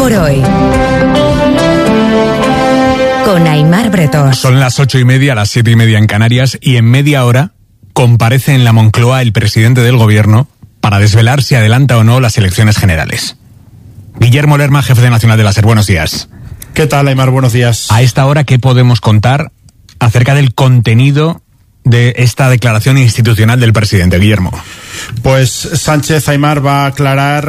por hoy. Con Aimar Bretós. Son las 8:30, las 7:30 en Canarias, y en media hora comparece en la Moncloa el presidente del gobierno para desvelar si adelanta o no las elecciones generales. Guillermo Lerma, jefe de Nacional de la SER, buenos días. ¿Qué tal, Aimar? Buenos días. A esta hora, ¿qué podemos contar acerca del contenido de esta declaración institucional del presidente, Guillermo? Pues Sánchez, Aimar, va a aclarar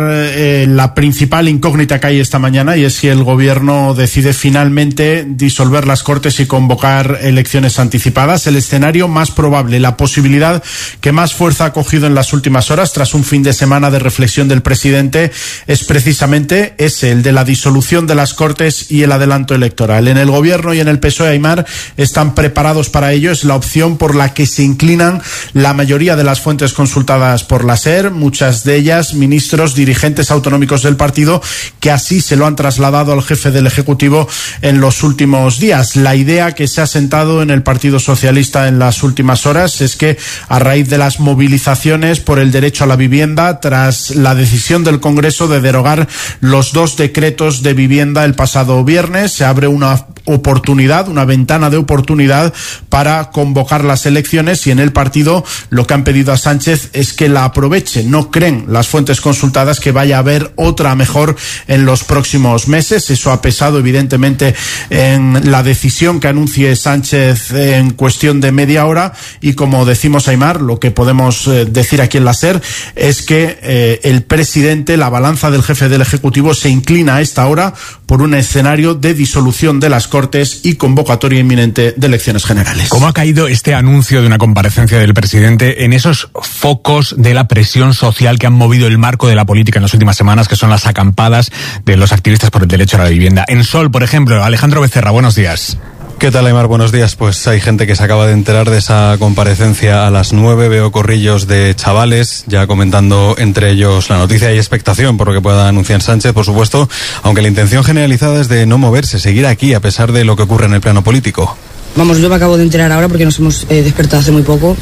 la principal incógnita que hay esta mañana, y es si el gobierno decide finalmente disolver las Cortes y convocar elecciones anticipadas. El escenario más probable, la posibilidad que más fuerza ha cogido en las últimas horas tras un fin de semana de reflexión del presidente, es precisamente ese, el de la disolución de las Cortes y el adelanto electoral. En el gobierno y en el PSOE, Aimar, están preparados para ello. Es la opción por la que se inclinan la mayoría de las fuentes consultadas por la SER, muchas de ellas ministros, dirigentes autonómicos del partido, que así se lo han trasladado al jefe del Ejecutivo en los últimos días. La idea que se ha sentado en el Partido Socialista en las últimas horas es que, a raíz de las movilizaciones por el derecho a la vivienda, tras la decisión del Congreso de derogar los 2 decretos de vivienda el pasado viernes, se abre una oportunidad, una ventana de oportunidad para convocar las elecciones, y en el partido lo que han pedido a Sánchez es que la aproveche. No creen las fuentes consultadas que vaya a haber otra mejor en los próximos meses. Eso ha pesado evidentemente en la decisión que anuncie Sánchez en cuestión de media hora, y como decimos, Aimar, lo que podemos decir aquí en la SER es que el presidente, la balanza del jefe del Ejecutivo, se inclina a esta hora por un escenario de disolución de las Cortes y convocatoria inminente de elecciones generales. ¿Cómo ha caído este anuncio de una comparecencia del presidente en esos focos de la presión social que han movido el marco de la política en las últimas semanas, que son las acampadas de los activistas por el derecho a la vivienda? En Sol, por ejemplo, Alejandro Becerra, buenos días. ¿Qué tal, Aimar? Buenos días. Pues hay gente que se acaba de enterar de esa comparecencia a las 9. Veo corrillos de chavales ya comentando entre ellos la noticia. Hay expectación por lo que pueda anunciar Sánchez, por supuesto, aunque la intención generalizada es de no moverse, seguir aquí a pesar de lo que ocurre en el plano político. Vamos, yo me acabo de enterar ahora porque nos hemos despertado hace muy poco,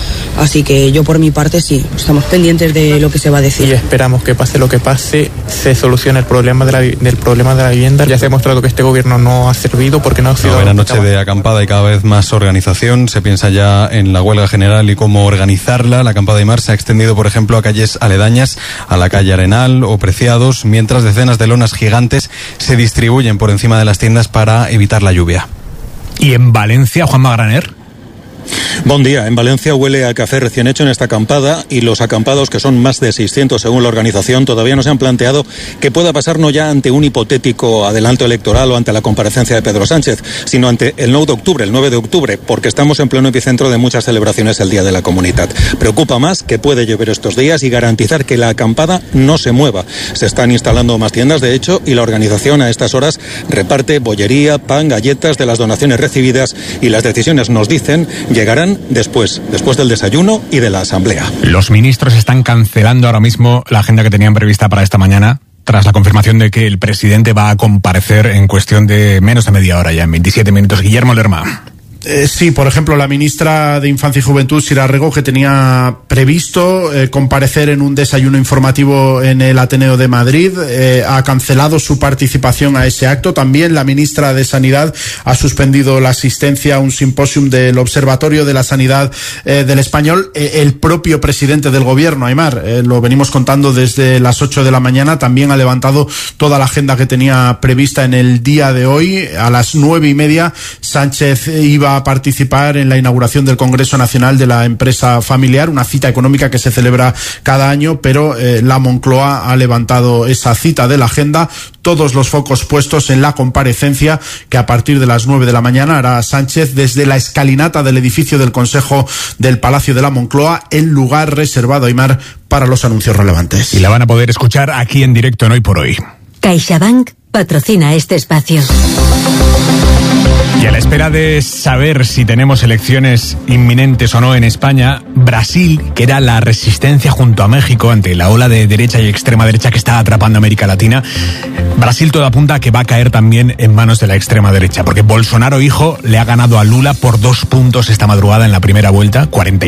así que yo por mi parte sí, estamos pendientes de lo que se va a decir. Y esperamos que pase lo que pase, se solucione el problema del problema de la vivienda. Ya se ha demostrado que este gobierno no ha servido porque no ha sido... Buena noche de acampada y cada vez más organización. Se piensa ya en la huelga general y cómo organizarla. La acampada Aimar se ha extendido, por ejemplo, a calles aledañas, a la calle Arenal o Preciados, mientras decenas de lonas gigantes se distribuyen por encima de las tiendas para evitar la lluvia. ¿Y en Valencia, Juan Magraner? Buen día. En Valencia huele a café recién hecho en esta acampada, y los acampados, que son más de 600 según la organización, todavía no se han planteado qué pueda pasar, no ya ante un hipotético adelanto electoral o ante la comparecencia de Pedro Sánchez, sino ante el 9 de octubre, porque estamos en pleno epicentro de muchas celebraciones el Día de la Comunidad. Preocupa más que puede llover estos días y garantizar que la acampada no se mueva. Se están instalando más tiendas, de hecho, y la organización a estas horas reparte bollería, pan, galletas de las donaciones recibidas, y las decisiones, nos dicen, llegarán después del desayuno y de la asamblea. Los ministros están cancelando ahora mismo la agenda que tenían prevista para esta mañana, tras la confirmación de que el presidente va a comparecer en cuestión de menos de media hora, ya en 27 minutos. Guillermo Lerma. Sí, por ejemplo, la ministra de Infancia y Juventud, Sira Rego, que tenía previsto comparecer en un desayuno informativo en el Ateneo de Madrid, ha cancelado su participación a ese acto. También la ministra de Sanidad ha suspendido la asistencia a un simposium del Observatorio de la Sanidad del Español. El propio presidente del gobierno, Aimar, lo venimos contando desde las 8 de la mañana, también ha levantado toda la agenda que tenía prevista en el día de hoy. A las 9:30 Sánchez iba a participar en la inauguración del Congreso Nacional de la Empresa Familiar, una cita económica que se celebra cada año, pero la Moncloa ha levantado esa cita de la agenda. Todos los focos puestos en la comparecencia que a partir de las 9 de la mañana hará Sánchez desde la escalinata del edificio del Consejo del Palacio de la Moncloa, el lugar reservado, Aimar, para los anuncios relevantes. Y la van a poder escuchar aquí en directo en Hoy por Hoy. CaixaBank patrocina este espacio. Y a la espera de saber si tenemos elecciones inminentes o no en España, Brasil, que era la resistencia junto a México ante la ola de derecha y extrema derecha que está atrapando a América Latina, Brasil todo apunta a que va a caer también en manos de la extrema derecha, porque Bolsonaro hijo le ha ganado a Lula por 2 puntos esta madrugada en la primera vuelta,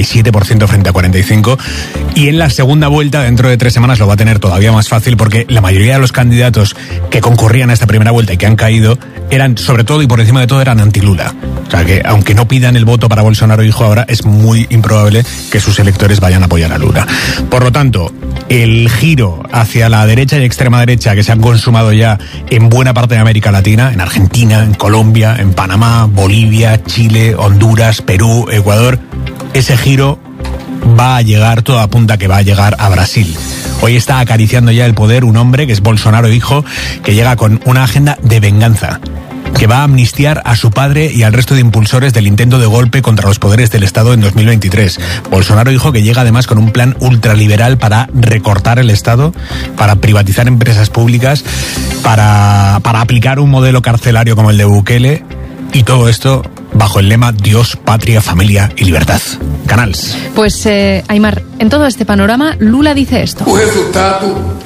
47% frente a 45%, y en la segunda vuelta, dentro de 3 semanas, lo va a tener todavía más fácil, porque la mayoría de los candidatos que concurrían a esta primera vuelta y que han caído eran, sobre todo y por encima de todo, eran anti-Lula. O sea que, aunque no pidan el voto para Bolsonaro hijo ahora, es muy improbable que sus electores vayan a apoyar a Lula. Por lo tanto, el giro hacia la derecha y extrema derecha que se han consumado ya en buena parte de América Latina, en Argentina, en Colombia, en Panamá, Bolivia, Chile, Honduras, Perú, Ecuador, ese giro va a llegar, todo apunta que va a llegar a Brasil. Hoy está acariciando ya el poder un hombre que es Bolsonaro hijo, que llega con una agenda de venganza, que va a amnistiar a su padre y al resto de impulsores del intento de golpe contra los poderes del Estado en 2023. Bolsonaro hijo que llega además con un plan ultraliberal para recortar el Estado, para privatizar empresas públicas, para aplicar un modelo carcelario como el de Bukele, y todo esto bajo el lema Dios, Patria, Familia y Libertad. Canals. Pues, Aymar, en todo este panorama, Lula dice esto. O resultado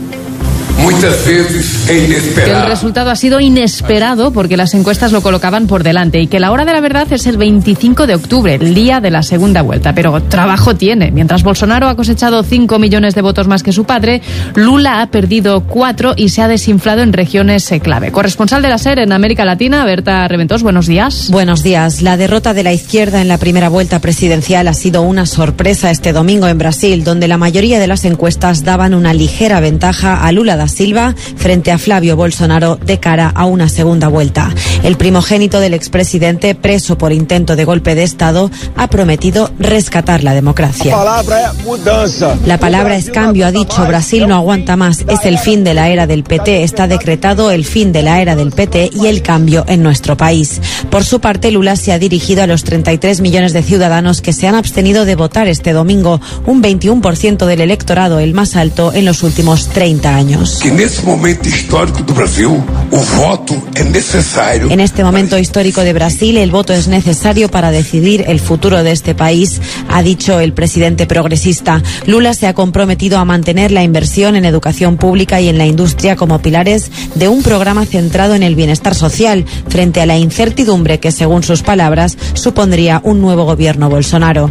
muchas veces es inesperado. Que el resultado ha sido inesperado porque las encuestas lo colocaban por delante y que la hora de la verdad es el 25 de octubre, el día de la segunda vuelta. Pero trabajo tiene. Mientras Bolsonaro ha cosechado 5 millones de votos más que su padre, Lula ha perdido 4 y se ha desinflado en regiones clave. Corresponsal de la SER en América Latina, Berta Reventós, buenos días. Buenos días. La derrota de la izquierda en la primera vuelta presidencial ha sido una sorpresa este domingo en Brasil, donde la mayoría de las encuestas daban una ligera ventaja a Lula da Silva frente a Flavio Bolsonaro de cara a una segunda vuelta. El primogénito del expresidente, preso por intento de golpe de Estado, ha prometido rescatar la democracia. La palabra es cambio, ha dicho. Brasil no aguanta más. Es el fin de la era del PT. Está decretado el fin de la era del PT y el cambio en nuestro país. Por su parte, Lula se ha dirigido a los 33 millones de ciudadanos que se han abstenido de votar este domingo, un 21% del electorado, el más alto en los últimos 30 años. Que nesse momento histórico do Brasil, o voto é necessário. En este momento histórico de Brasil, el voto es necesario para decidir el futuro de este país, ha dicho el presidente progresista. Lula se ha comprometido a mantener la inversión en educación pública y en la industria como pilares de un programa centrado en el bienestar social, frente a la incertidumbre que, según sus palabras, supondría un nuevo gobierno Bolsonaro.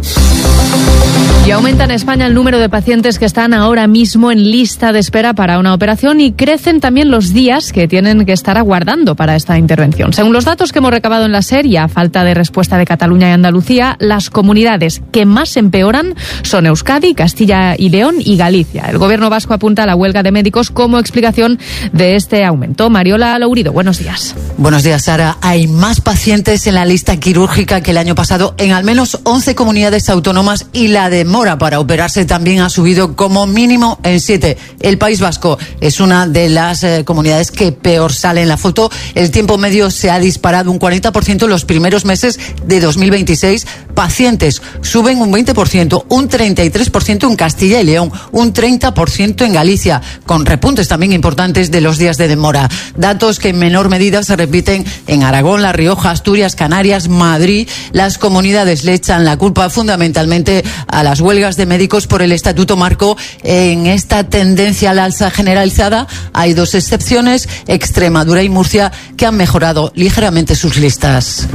Y aumenta en España el número de pacientes que están ahora mismo en lista de espera para una operación y crecen también los días que tienen que estar aguardando para esta intervención. Según los datos que hemos recabado en la SER, y a falta de respuesta de Cataluña y Andalucía, las comunidades que más empeoran son Euskadi, Castilla y León y Galicia. El gobierno vasco apunta a la huelga de médicos como explicación de este aumento. Mariola Lourido, buenos días. Buenos días, Sara. Hay más pacientes en la lista quirúrgica que el año pasado en al menos 11 comunidades autónomas y la demora para operarse también ha subido como mínimo en 7. El País Vasco es una de las comunidades que peor sale en la foto. El tiempo medio se ha disparado un 40% en los primeros meses de 2026. Pacientes suben un 20%, un 33% en Castilla y León, un 30% en Galicia, con repuntes también importantes de los días de demora. Datos que en menor medida se repiten en Aragón, La Rioja, Asturias, Canarias, Madrid. Las comunidades le echan la culpa fundamentalmente a las huelgas de médicos por el Estatuto Marco. En esta tendencia al alza generalizada hay 2 excepciones, Extremadura y Murcia, que han mejorado ligeramente sus listas.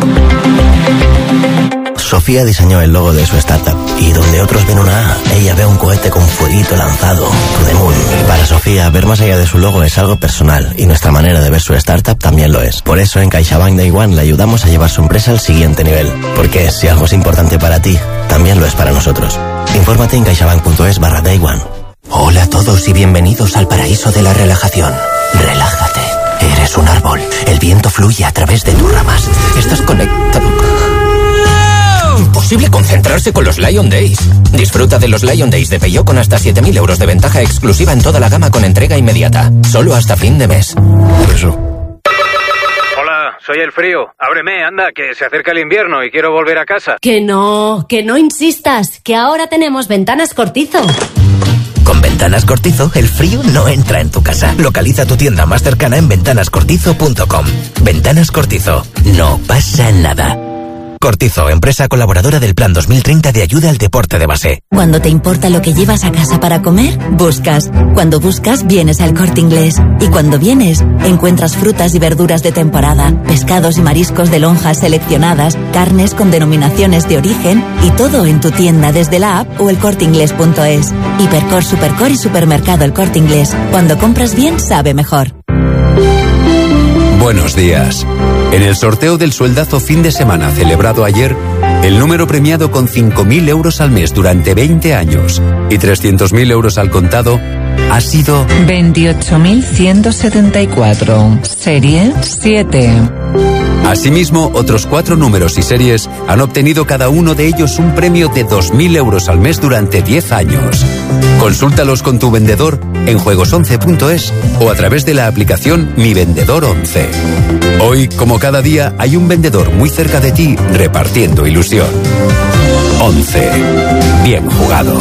Sofía diseñó el logo de su startup y donde otros ven una A, ella ve un cohete con fueguito lanzado. To the moon. Para Sofía, ver más allá de su logo es algo personal y nuestra manera de ver su startup también lo es. Por eso en CaixaBank Day One le ayudamos a llevar su empresa al siguiente nivel. Porque si algo es importante para ti, también lo es para nosotros. Infórmate en caixabank.es/Day One. Hola a todos y bienvenidos al paraíso de la relajación. Relájate. Eres un árbol. El viento fluye a través de tus ramas. Estás conectado. Imposible concentrarse con los Lion Days. Disfruta de los Lion Days de Peugeot con hasta 7.000 euros de ventaja exclusiva en toda la gama con entrega inmediata. Solo hasta fin de mes. Hola, soy el frío. Ábreme, anda, que se acerca el invierno y quiero volver a casa. Que no insistas, que ahora tenemos Ventanas Cortizo. Con Ventanas Cortizo, el frío no entra en tu casa. Localiza tu tienda más cercana en ventanascortizo.com. Ventanas Cortizo. No pasa nada. Cortizo, empresa colaboradora del Plan 2030 de ayuda al deporte de base. Cuando te importa lo que llevas a casa para comer, buscas. Cuando buscas, vienes al Corte Inglés. Y cuando vienes, encuentras frutas y verduras de temporada, pescados y mariscos de lonjas seleccionadas, carnes con denominaciones de origen y todo en tu tienda desde la app o elcorteinglés.es. Hipercor, Supercor y Supermercado El Corte Inglés. Cuando compras bien, sabe mejor. Buenos días. En el sorteo del sueldazo fin de semana celebrado ayer, el número premiado con 5.000 euros al mes durante 20 años y 300.000 euros al contado ha sido 28.174, serie 7. Asimismo, otros 4 números y series han obtenido cada uno de ellos un premio de 2.000 euros al mes durante 10 años. Consúltalos con tu vendedor en juegos11.es o a través de la aplicación Mi Vendedor 11. Hoy, como cada día, hay un vendedor muy cerca de ti repartiendo ilusión. 11. Bien jugado.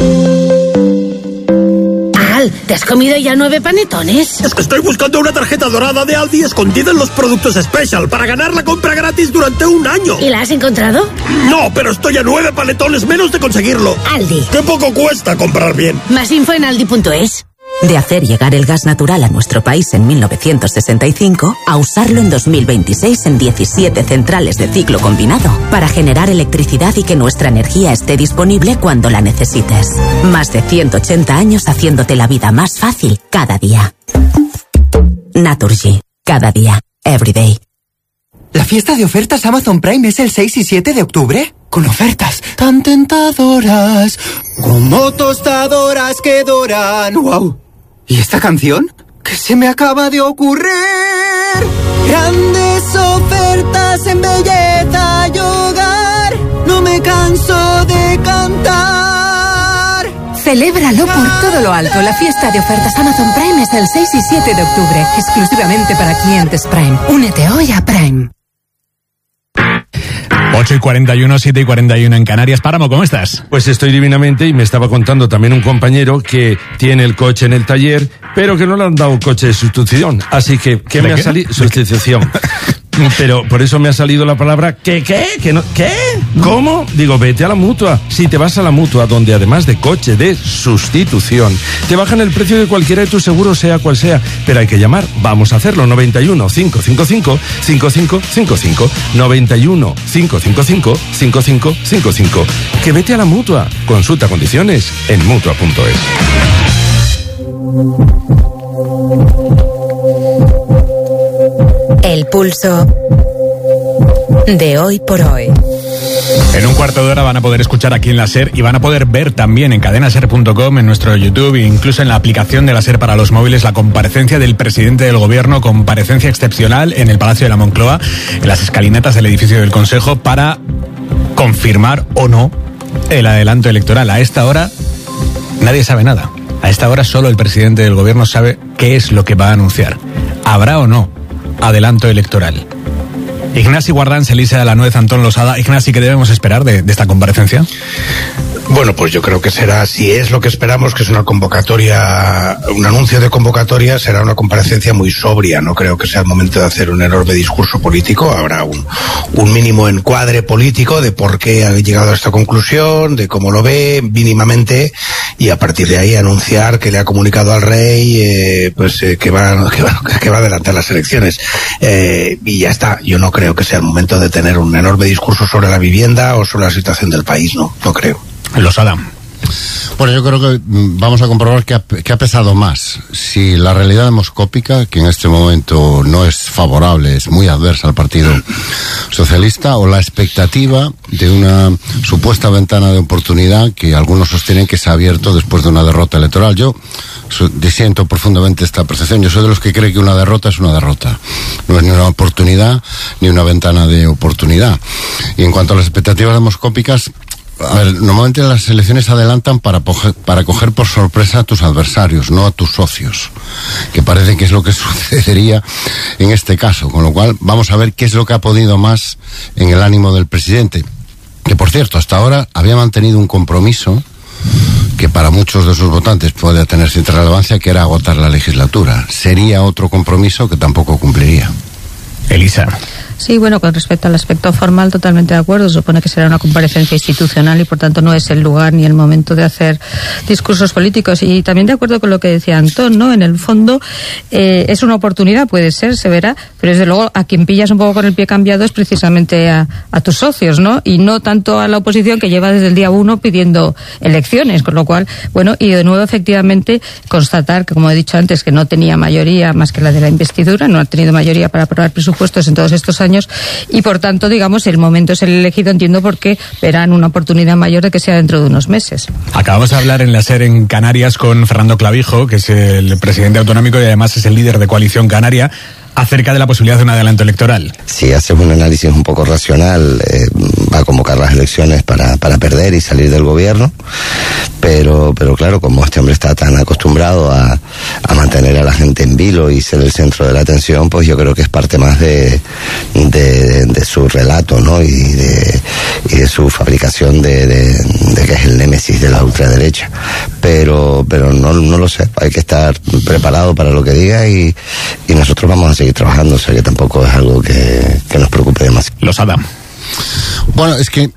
¿Te has comido ya 9 panetones? Es que estoy buscando una tarjeta dorada de Aldi escondida en los productos Special para ganar la compra gratis durante un año. ¿Y la has encontrado? No, pero estoy a 9 panetones menos de conseguirlo. Aldi. ¡Qué poco cuesta comprar bien! Más info en aldi.es. De hacer llegar el gas natural a nuestro país en 1965 a usarlo en 2026 en 17 centrales de ciclo combinado para generar electricidad y que nuestra energía esté disponible cuando la necesites. Más de 180 años haciéndote la vida más fácil cada día. Naturgy. Cada día. Every day. ¿La fiesta de ofertas Amazon Prime es el 6 y 7 de octubre? Con ofertas tan tentadoras, como tostadoras que doran. ¡Wow! ¿Y esta canción? ¿Qué se me acaba de ocurrir? Grandes ofertas en belleza y hogar. No me canso de cantar. Celébralo por todo lo alto. La fiesta de ofertas Amazon Prime es el 6 y 7 de octubre. Exclusivamente para clientes Prime. Únete hoy a Prime. 8:41, 7:41 en Canarias. Páramo, ¿cómo estás? Pues estoy divinamente y me estaba contando también un compañero que tiene el coche en el taller, pero que no le han dado coche de sustitución. Así que, ¿qué me ha salido? Sustitución. Pero por eso me ha salido la palabra ¿qué? ¿Cómo? Digo, vete a la Mutua. Si te vas a la Mutua, donde además de coche de sustitución, te bajan el precio de cualquiera de tus seguros, sea cual sea. Pero hay que llamar. Vamos a hacerlo. 91 555 5555. 91 555 5555. Que vete a la Mutua. Consulta condiciones en Mutua.es. El pulso de hoy por hoy. En un cuarto de hora van a poder escuchar aquí en la SER y van a poder ver también en cadenaser.com, en nuestro YouTube e incluso en la aplicación de la SER para los móviles la comparecencia del presidente del gobierno, comparecencia excepcional en el Palacio de la Moncloa, en las escalinatas del edificio del Consejo, para confirmar o no el adelanto electoral. A esta hora nadie sabe nada. A esta hora solo el presidente del gobierno sabe qué es lo que va a anunciar. ¿Habrá o no adelanto electoral? Ignasi Guardans, Elisa de la Nuez, Antón Losada. Ignasi, ¿qué debemos esperar de esta comparecencia? Bueno, pues yo creo que será, si es lo que esperamos, que es una convocatoria, un anuncio de convocatoria, será una comparecencia muy sobria. No creo que sea el momento de hacer un enorme discurso político. Habrá un mínimo encuadre político de por qué ha llegado a esta conclusión, de cómo lo ve mínimamente, y a partir de ahí anunciar que le ha comunicado al rey que va a adelantar las elecciones. Y ya está. Yo no creo que sea el momento de tener un enorme discurso sobre la vivienda o sobre la situación del país. No creo. Losada. Bueno, yo creo que vamos a comprobar que ha pesado más. Si la realidad demoscópica, que en este momento no es favorable, es muy adversa al Partido Socialista, o la expectativa de una supuesta ventana de oportunidad que algunos sostienen que se ha abierto después de una derrota electoral. Yo disiento profundamente esta percepción. Yo soy de los que cree que una derrota es una derrota. No es ni una oportunidad ni una ventana de oportunidad. Y en cuanto a las expectativas demoscópicas, a ver, normalmente las elecciones adelantan para coger por sorpresa a tus adversarios, no a tus socios, que parece que es lo que sucedería en este caso, con lo cual vamos a ver qué es lo que ha podido más en el ánimo del presidente, que por cierto hasta ahora había mantenido un compromiso que para muchos de sus votantes puede tener cierta relevancia, que era agotar la legislatura. Sería otro compromiso que tampoco cumpliría. Elisa. Sí, bueno, con respecto al aspecto formal, totalmente de acuerdo. Supone que será una comparecencia institucional y, por tanto, no es el lugar ni el momento de hacer discursos políticos. Y también de acuerdo con lo que decía Antón, ¿no? En el fondo, es una oportunidad, puede ser, se verá, pero desde luego a quien pillas un poco con el pie cambiado es precisamente a tus socios, ¿no? Y no tanto a la oposición, que lleva desde el día 1 pidiendo elecciones, con lo cual, bueno, y de nuevo, efectivamente, constatar que, como he dicho antes, que no tenía mayoría más que la de la investidura, no ha tenido mayoría para aprobar presupuestos en todos estos años, y por tanto, digamos, el momento es el elegido, entiendo, porque verán una oportunidad mayor de que sea dentro de unos meses. Acabamos de hablar en la SER en Canarias con Fernando Clavijo, que es el presidente autonómico y además es el líder de Coalición Canaria, acerca de la posibilidad de un adelanto electoral. Si haces un análisis un poco racional, va a convocar las elecciones para perder y salir del gobierno, pero claro, como este hombre está tan acostumbrado a mantener a la gente en vilo y ser el centro de la atención, pues yo creo que es parte más de su relato, ¿no? Y de su fabricación de que es el némesis de la ultraderecha. Pero no lo sé, hay que estar preparado para lo que diga y nosotros vamos a seguir trabajando, o sea que tampoco es algo que nos preocupe demasiado. Losada. Bueno, es que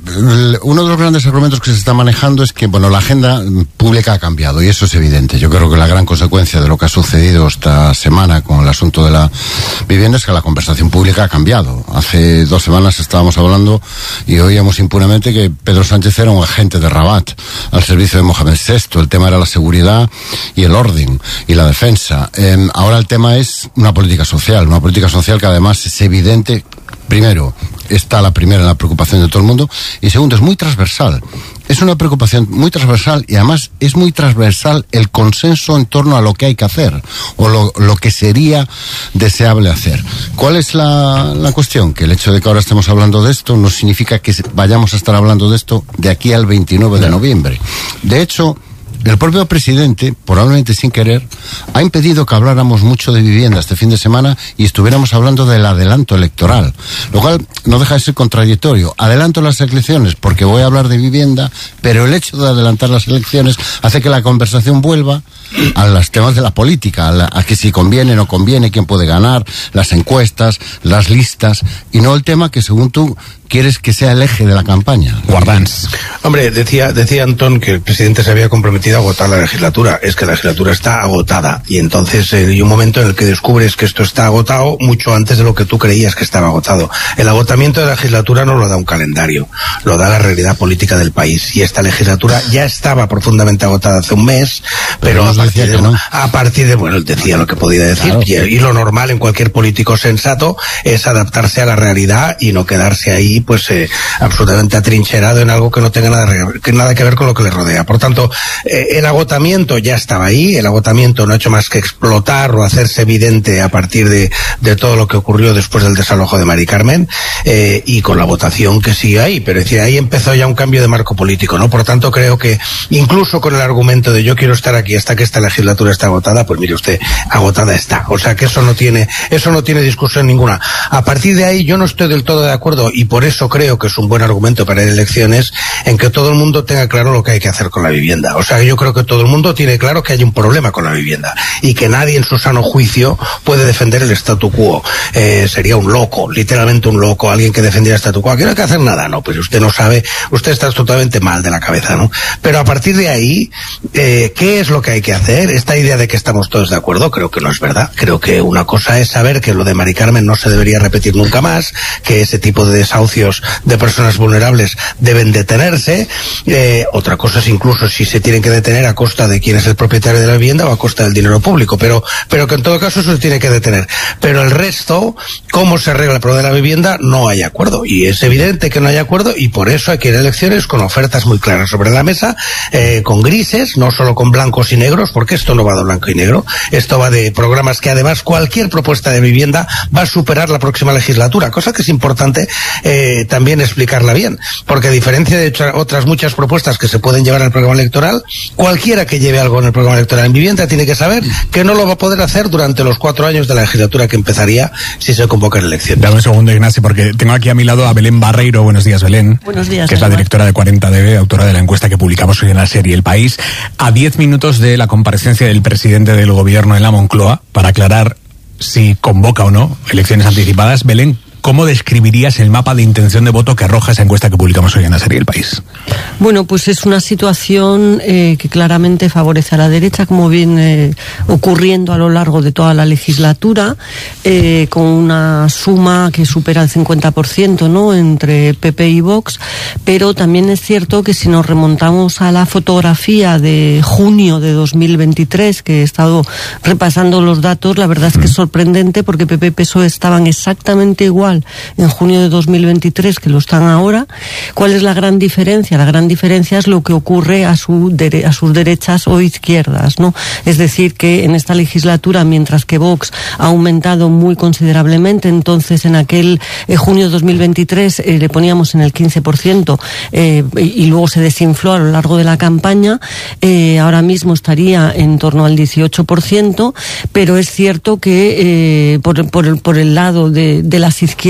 uno de los grandes argumentos que se está manejando es que, bueno, la agenda pública ha cambiado y eso es evidente. Yo creo que la gran consecuencia de lo que ha sucedido esta semana con el asunto de la vivienda es que la conversación pública ha cambiado. Hace 2 semanas estábamos hablando y oíamos impunemente que Pedro Sánchez era un agente de Rabat al servicio de Mohamed VI. El tema era la seguridad y el orden y la defensa. Ahora el tema es una política social que además es evidente. Primero, está la primera en la preocupación de todo el mundo, y segundo, es muy transversal. Es una preocupación muy transversal y además es muy transversal el consenso en torno a lo que hay que hacer o lo que sería deseable hacer. ¿Cuál es la cuestión? Que el hecho de que ahora estemos hablando de esto no significa que vayamos a estar hablando de esto de aquí al 29 de noviembre. De hecho, el propio presidente, probablemente sin querer, ha impedido que habláramos mucho de vivienda este fin de semana y estuviéramos hablando del adelanto electoral, lo cual no deja de ser contradictorio. Adelanto las elecciones porque voy a hablar de vivienda, pero el hecho de adelantar las elecciones hace que la conversación vuelva a los temas de la política, a que si conviene, no conviene, quién puede ganar, las encuestas, las listas, y no el tema que según tú quieres que sea el eje de la campaña. Guardans. Hombre, decía Antón que el presidente se había comprometido a agotar la legislatura. Es que la legislatura está agotada. Y entonces hay un momento en el que descubres que esto está agotado mucho antes de lo que tú creías que estaba agotado. El agotamiento de la legislatura no lo da un calendario, lo da la realidad política del país. Y esta legislatura ya estaba profundamente agotada hace un mes, pero a partir de, bueno, él decía lo que podía decir. Claro. Y lo normal en cualquier político sensato es adaptarse a la realidad y no quedarse ahí pues absolutamente atrincherado en algo que no tenga nada que ver con lo que le rodea. Por tanto, el agotamiento ya estaba ahí, el agotamiento no ha hecho más que explotar o hacerse evidente a partir de todo lo que ocurrió después del desalojo de Mari Carmen, y con la votación que sigue ahí, pero es decir, ahí empezó ya un cambio de marco político, ¿no? Por tanto, creo que incluso con el argumento de yo quiero estar aquí hasta que esta legislatura está agotada, pues mire usted, agotada está. O sea que eso no tiene discusión ninguna. A partir de ahí yo no estoy del todo de acuerdo, y por eso creo que es un buen argumento para ir a elecciones, en que todo el mundo tenga claro lo que hay que hacer con la vivienda. O sea, yo creo que todo el mundo tiene claro que hay un problema con la vivienda y que nadie en su sano juicio puede defender el statu quo. Sería un loco, literalmente un loco, alguien que defendiera el statu quo. Aquí no hay que hacer nada, no, pues usted no sabe, usted está totalmente mal de la cabeza, ¿no? Pero a partir de ahí, ¿qué es lo que hay que hacer? Esta idea de que estamos todos de acuerdo, creo que no es verdad. Creo que una cosa es saber que lo de Mari Carmen no se debería repetir nunca más, que ese tipo de desahucios de personas vulnerables deben detenerse. Otra cosa es incluso si se tienen que detener a costa de quién es el propietario de la vivienda o a costa del dinero público, pero que en todo caso eso se tiene que detener. Pero el resto, cómo se arregla el problema de la vivienda, no hay acuerdo, y es evidente que no hay acuerdo, y por eso hay que ir a elecciones con ofertas muy claras sobre la mesa, con grises, no solo con blancos y negros, euros, porque esto no va de blanco y negro, esto va de programas que además cualquier propuesta de vivienda va a superar la próxima legislatura, cosa que es importante también explicarla bien, porque a diferencia de otras muchas propuestas que se pueden llevar al programa electoral, cualquiera que lleve algo en el programa electoral en vivienda tiene que saber que no lo va a poder hacer durante los 4 años de la legislatura que empezaría si se convocan elecciones. Dame un segundo, Ignacio, porque tengo aquí a mi lado a Belén Barreiro. Buenos días, Belén. Buenos días. Que es la directora de 40DB, autora de la encuesta que publicamos hoy en la serie El País. A 10 minutos de la comparecencia del presidente del gobierno en la Moncloa para aclarar si convoca o no elecciones anticipadas, Belén, ¿cómo describirías el mapa de intención de voto que arroja esa encuesta que publicamos hoy en la serie El País? Bueno, pues es una situación que claramente favorece a la derecha, como viene ocurriendo a lo largo de toda la legislatura, con una suma que supera el 50%, ¿no?, entre PP y Vox, pero también es cierto que si nos remontamos a la fotografía de junio de 2023, que he estado repasando los datos, la verdad es que es sorprendente porque PP y PSOE estaban exactamente igual en junio de 2023 que lo están ahora. ¿Cuál es la gran diferencia? La gran diferencia es lo que ocurre a sus derechas o izquierdas, ¿no? Es decir, que en esta legislatura, mientras que Vox ha aumentado muy considerablemente, entonces en aquel junio de 2023 le poníamos en el 15% y luego se desinfló a lo largo de la campaña, ahora mismo estaría en torno al 18%, pero es cierto que por el lado de las izquierdas,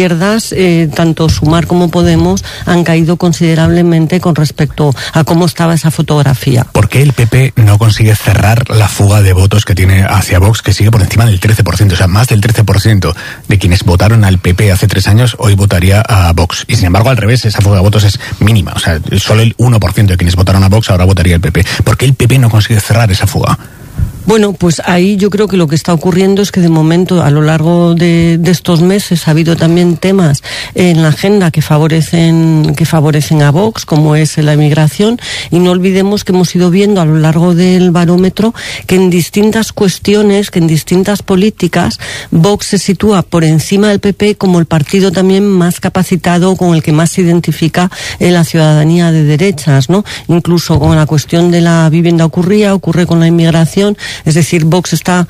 tanto Sumar como Podemos han caído considerablemente con respecto a cómo estaba esa fotografía. ¿Por qué el PP no consigue cerrar la fuga de votos que tiene hacia Vox, que sigue por encima del 13%? O sea, más del 13% de quienes votaron al PP hace 3 años hoy votaría a Vox. Y sin embargo, al revés, esa fuga de votos es mínima. O sea, solo el 1% de quienes votaron a Vox ahora votaría al PP. ¿Por qué el PP no consigue cerrar esa fuga? Bueno, pues ahí yo creo que lo que está ocurriendo es que de momento, a lo largo de estos meses, ha habido también temas en la agenda que favorecen a Vox, como es la inmigración, y no olvidemos que hemos ido viendo a lo largo del barómetro que en distintas cuestiones, que en distintas políticas, Vox se sitúa por encima del PP como el partido también más capacitado, con el que más se identifica en la ciudadanía de derechas, ¿no? Incluso con la cuestión de la vivienda ocurre con la inmigración. Es decir, Vox está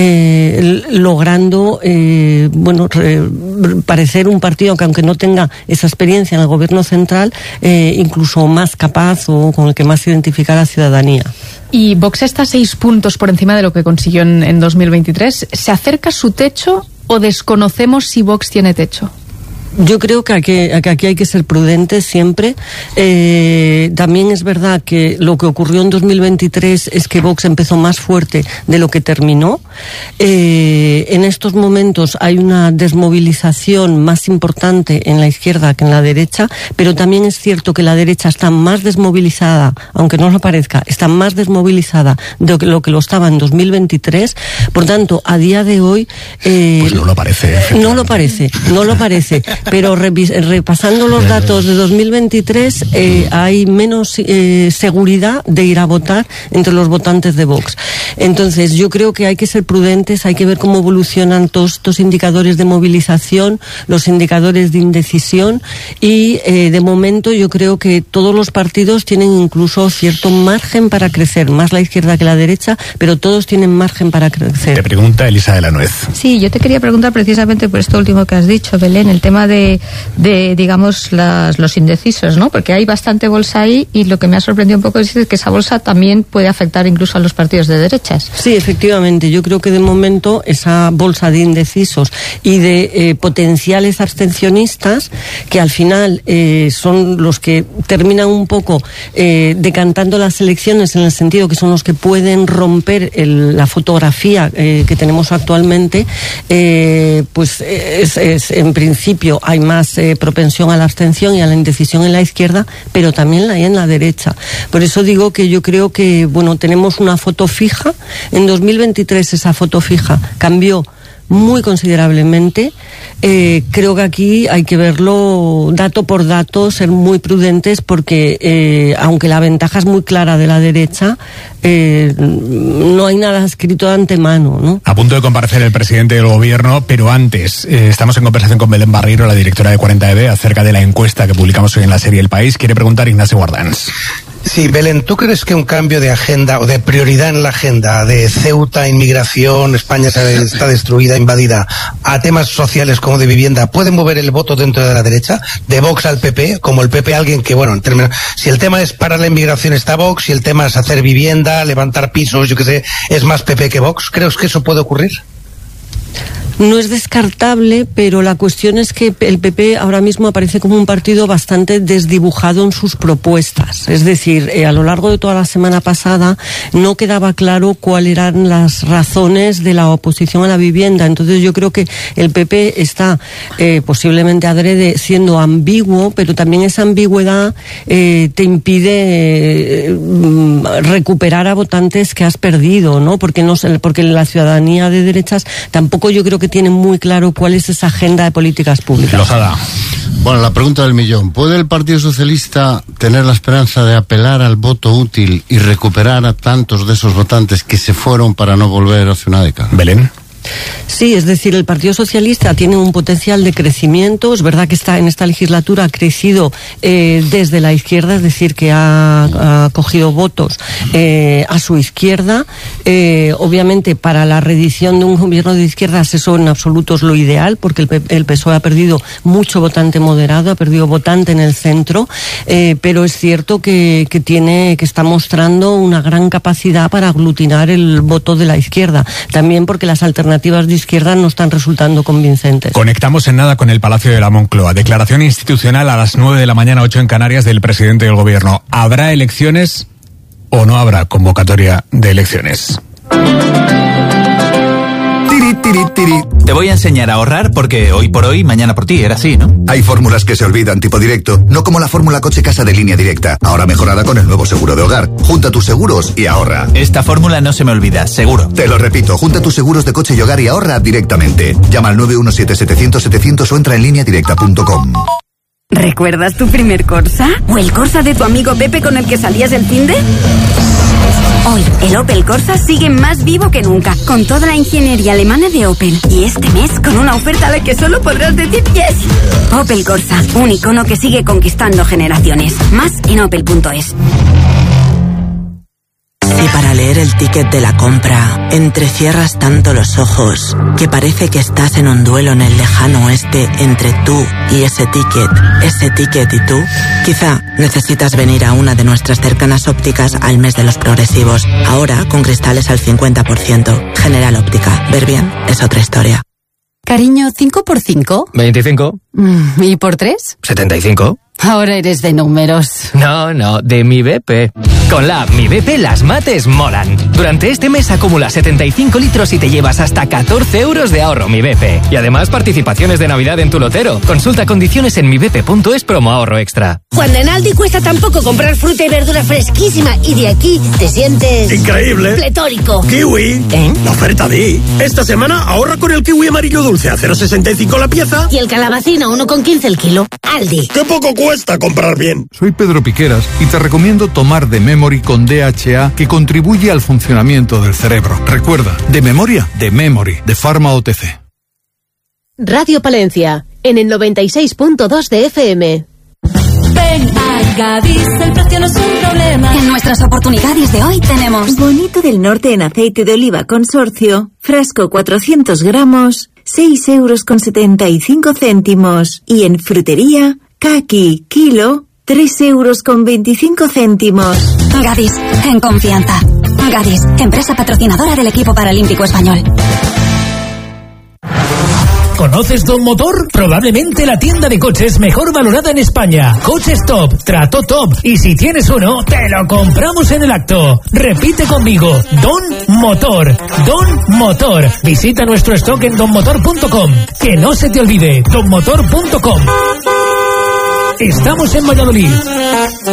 logrando parecer un partido que, aunque no tenga esa experiencia en el gobierno central, incluso más capaz o con el que más identifica a la ciudadanía. Y Vox está 6 puntos por encima de lo que consiguió en 2023. ¿Se acerca a su techo o desconocemos si Vox tiene techo? Yo creo que aquí hay que ser prudentes siempre. También es verdad que lo que ocurrió en 2023 es que Vox empezó más fuerte de lo que terminó. En estos momentos hay una desmovilización más importante en la izquierda que en la derecha, pero también es cierto que la derecha está más desmovilizada, aunque no lo parezca, está más desmovilizada de lo que lo estaba en 2023. Por tanto, a día de hoy... pues no lo parece. No lo parece. Pero repasando los datos de 2023, hay menos seguridad de ir a votar entre los votantes de Vox. Entonces, yo creo que hay que ser prudentes, hay que ver cómo evolucionan todos estos indicadores de movilización, los indicadores de indecisión, y de momento yo creo que todos los partidos tienen incluso cierto margen para crecer, más la izquierda que la derecha, pero todos tienen margen para crecer. Te pregunta Elisa de la Nuez. Sí, yo te quería preguntar precisamente por esto último que has dicho, Belén, el tema de digamos, los indecisos, ¿no? Porque hay bastante bolsa ahí, y lo que me ha sorprendido un poco es que esa bolsa también puede afectar incluso a los partidos de derechas. Sí, efectivamente. Yo creo que de momento esa bolsa de indecisos y de potenciales abstencionistas, que al final son los que terminan un poco decantando las elecciones, en el sentido que son los que pueden romper la fotografía que tenemos actualmente, pues en principio hay más propensión a la abstención y a la indecisión en la izquierda, pero también la hay en la derecha. Por eso digo que yo creo que, bueno, tenemos una foto fija. En 2023 esa foto fija cambió muy considerablemente. Creo que aquí hay que verlo dato por dato, ser muy prudentes, porque aunque la ventaja es muy clara de la derecha, no hay nada escrito de antemano, ¿no? A punto de comparecer el presidente del gobierno, pero antes estamos en conversación con Belén Barreiro, la directora de 40DB, acerca de la encuesta que publicamos hoy en la serie El País. Quiere preguntar Ignacio Guardans. Sí, Belén, ¿tú crees que un cambio de agenda o de prioridad en la agenda de Ceuta, inmigración, España está destruida, invadida, a temas sociales como de vivienda, puede mover el voto dentro de la derecha? De Vox al PP, como el PP alguien que, bueno, en términos, si el tema es parar la inmigración está Vox, si el tema es hacer vivienda, levantar pisos, yo qué sé, es más PP que Vox. ¿Crees que eso puede ocurrir? No es descartable, pero la cuestión es que el PP ahora mismo aparece como un partido bastante desdibujado en sus propuestas. Es decir, a lo largo de toda la semana pasada no quedaba claro cuáles eran las razones de la oposición a la vivienda. Entonces yo creo que el PP está posiblemente adrede siendo ambiguo, pero también esa ambigüedad te impide recuperar a votantes que has perdido, ¿no? Porque la ciudadanía de derechas tampoco yo creo que tiene muy claro cuál es esa agenda de políticas públicas. Lozada. Bueno, la pregunta del millón. ¿Puede el Partido Socialista tener la esperanza de apelar al voto útil y recuperar a tantos de esos votantes que se fueron para no volver hace una década? Belén. Sí, es decir, el Partido Socialista tiene un potencial de crecimiento. Es verdad que en esta legislatura ha crecido desde la izquierda, es decir, que ha cogido votos a su izquierda. Obviamente, para la reedición de un gobierno de izquierdas eso en absoluto es lo ideal, porque el PSOE ha perdido mucho votante moderado, ha perdido votante en el centro, pero es cierto que está mostrando una gran capacidad para aglutinar el voto de la izquierda. También porque las alternativas de izquierda no están resultando convincentes. Conectamos en nada con el Palacio de la Moncloa. Declaración institucional a las 9 de la mañana, 8 en Canarias, del presidente del gobierno. ¿Habrá elecciones o no habrá convocatoria de elecciones? Te voy a enseñar a ahorrar porque hoy por hoy, mañana por ti, era así, ¿no? Hay fórmulas que se olvidan, tipo directo, no como la fórmula coche casa de Línea Directa, ahora mejorada con el nuevo seguro de hogar. Junta tus seguros y ahorra. Esta fórmula no se me olvida, seguro. Te lo repito, junta tus seguros de coche y hogar y ahorra directamente. Llama al 917-700-700 o entra en lineadirecta.com. ¿Recuerdas tu primer Corsa? ¿O el Corsa de tu amigo Pepe con el que salías el finde? Hoy, el Opel Corsa sigue más vivo que nunca, con toda la ingeniería alemana de Opel. Y este mes, con una oferta a la que solo podrás decir yes. Opel Corsa, un icono que sigue conquistando generaciones. Más en opel.es. Si para leer el ticket de la compra entrecierras tanto los ojos que parece que estás en un duelo en el lejano oeste entre tú y ese ticket y tú, quizá necesitas venir a una de nuestras cercanas ópticas al mes de los progresivos, ahora con cristales al 50%. General Óptica, ver bien es otra historia. Cariño, ¿5 por 5? 25. ¿Y por 3? 75. Ahora eres de números. No, de Mi BP. Con la app Mi BP las mates molan. Durante este mes acumula 75 litros y te llevas hasta 14 euros de ahorro Mi BP. Y además participaciones de Navidad en tu lotero. Consulta condiciones en mibp.es promo ahorro extra. Cuando en Aldi cuesta tan poco comprar fruta y verdura fresquísima y de aquí te sientes... ¡increíble! ¡Pletórico! ¡Kiwi! La oferta de... Esta semana ahorra con el kiwi amarillo dulce a 0,65 la pieza. Y el calabacín a 1,15 el kilo. Aldi. ¡Qué poco cuesta comprar bien! Soy Pedro Piqueras y te recomiendo tomar de Memory con DHA, que contribuye al funcionamiento del cerebro. Recuerda, de memoria, de Memory, de Pharma OTC. Radio Palencia, en el 96.2 de FM. Ven a Gadis, el precio no es un problema. En nuestras oportunidades de hoy tenemos Bonito del Norte en aceite de oliva consorcio, frasco 400 gramos, 6,75 €. Y en frutería, caqui, kilo, 3,25 €. Gadis, en confianza. Gadis, empresa patrocinadora del equipo paralímpico español. ¿Conoces Don Motor? Probablemente la tienda de coches mejor valorada en España. Coches top, trato top. Y si tienes uno, te lo compramos en el acto. Repite conmigo, Don Motor. Don Motor. Visita nuestro stock en donmotor.com. Que no se te olvide, donmotor.com. Estamos en Valladolid.